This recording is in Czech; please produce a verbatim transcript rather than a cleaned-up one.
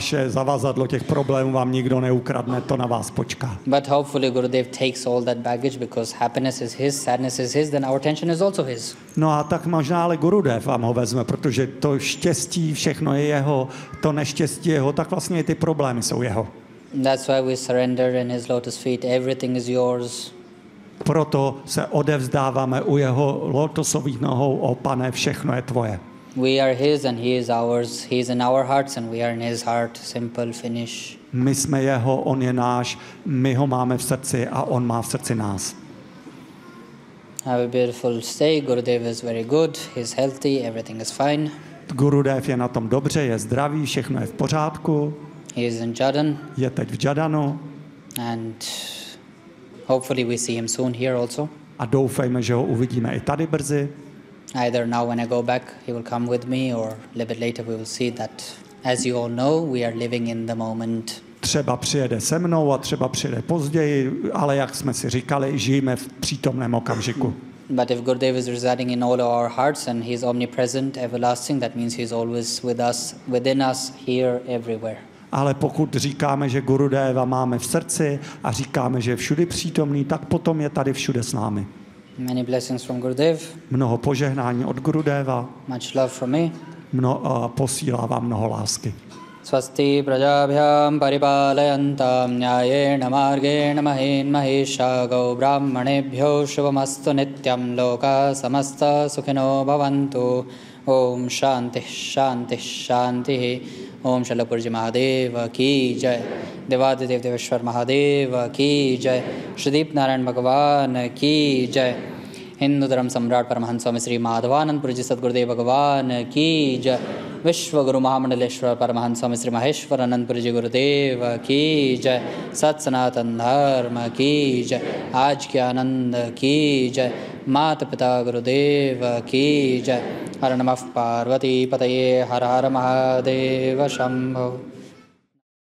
vaše zavazadlo těch problémů vám nikdo neukradne, to na vás počká. But hopefully Gurudev takes all that baggage because happiness is his, sadness is his, then our tension is also his. No a tak možná ale Gurudev vám ho vezme, protože to štěstí, všechno je jeho, to neštěstí jeho, tak vlastně i ty problémy jsou jeho. That's why we surrender in his lotus feet. Everything is yours. Proto se odevzdáváme u jeho lotosových nohou, o Pane, všechno je tvoje. We are his and he is ours. He is in our hearts and we are in his heart. Simple finish. My jsme jeho, on je náš, my ho máme v srdci a on má v srdci nás. Have a beautiful stay. Gurudev is very good. He's healthy. Everything is fine. Gurudev je na tom dobře, je zdravý, všechno je v pořádku. He is in Jadan. Je teď v Jadanu. And hopefully we see him soon here also. A doufejme, že ho uvidíme i tady brzy. Either now when I go back, he will come with me, or a little bit later we will see that, as you all know, we are living in the moment. Třeba přijede se mnou a třeba přijede později, ale jak jsme si říkali, žijeme v přítomném okamžiku. But if Gurudev is residing in all our hearts and he is omnipresent, everlasting, that means he is always with us, within us, here, everywhere. Ale pokud říkáme, že Gurudeva máme v srdci a říkáme, že je všudy přítomný, tak potom je tady všude s námi. Many blessings from Gurudev. Mnoho požehnání od Gurudeva. Much love from me. Mno, a posílá vám mnoho lásky. Swasti prajabhyam paripalayantam nyayena margena mahin mahisha go brahmanebhyo shubhamastu nityam loka samasta sukhino bhavantu. Om Shanti Shanti Shanti. Om Shalapurji Mahadeva ki jai. Devadadev Deveshwar Mahadeva ki jai. Shrideep Narayan Bhagavan ki jai. Hindu Dharam Samrat Paramahansa Swami Sri Madhavanand Purji Sadgurudev Bhagavan ki jai. Vishwa Guru Mahamandaleshwar Paramahansa Swami Sri Maheshwaranand Purji Gurudeva ki jai. Sat Sanatan Dharma ki jai. Aaj ke Anand ki jai. Mata Pita Gurudeva ki jai. Har Namah Parvati Pataye Har Har Mahadeva Shambho.